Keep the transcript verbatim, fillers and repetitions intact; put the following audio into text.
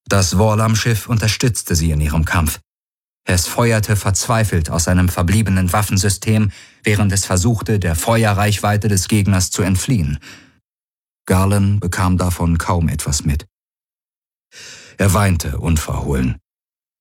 Das Warlam-Schiff unterstützte sie in ihrem Kampf. Es feuerte verzweifelt aus seinem verbliebenen Waffensystem, während es versuchte, der Feuerreichweite des Gegners zu entfliehen. Garland bekam davon kaum etwas mit. Er weinte unverhohlen.